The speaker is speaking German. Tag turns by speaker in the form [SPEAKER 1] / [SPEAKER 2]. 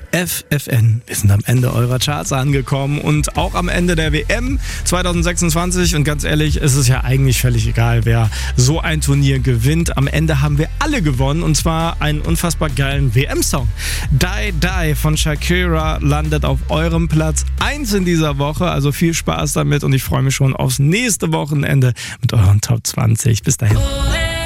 [SPEAKER 1] FFN. Wir sind am Ende eurer Charts angekommen und auch am Ende der WM 2026. Und ganz ehrlich, es ist ja eigentlich völlig egal, wer so ein Turnier gewinnt. Am Ende haben wir alle gewonnen und zwar einen unfassbar geilen WM-Song. Die Die von Shakira landet auf eurem Platz 1 in dieser Woche. Also viel Spaß damit und ich freue mich schon aufs nächste Wochenende mit euren Top 20. Bis dahin.